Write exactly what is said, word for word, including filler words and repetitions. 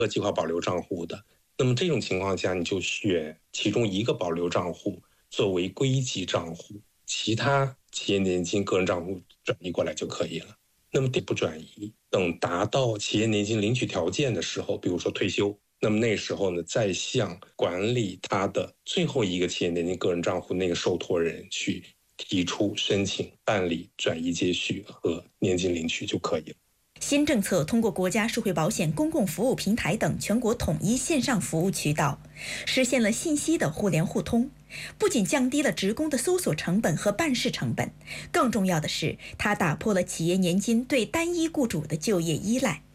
个计划保留账户的。那么这种情况下，你就选其中一个保留账户作为归集账户，其他企业年金个人账户转移过来就可以了。那么不转移，等达到企业年金领取条件的时候，比如说退休，那么那时候呢，再向管理他的最后一个企业年金个人账户那个受托人去提出申请办理转移接续和年金领取就可以了。 新政策通过国家社会保险公共服务平台等全国统一线上服务渠道，实现了信息的互联互通，不仅降低了职工的搜索成本和办事成本，更重要的是，它打破了企业年金对单一雇主的就业依赖。